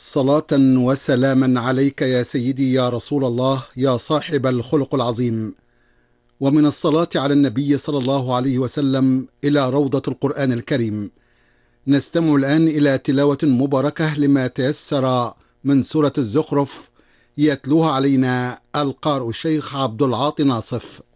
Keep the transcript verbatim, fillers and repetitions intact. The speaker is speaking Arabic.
صلاة وسلاما عليك يا سيدي يا رسول الله يا صاحب الخلق العظيم. ومن الصلاة على النبي صلى الله عليه وسلم إلى روضة القرآن الكريم. نستمع الآن إلى تلاوة مباركة لما تيسر من سورة الزخرف، يتلوها علينا القارئ الشيخ عبد العاطي ناصف.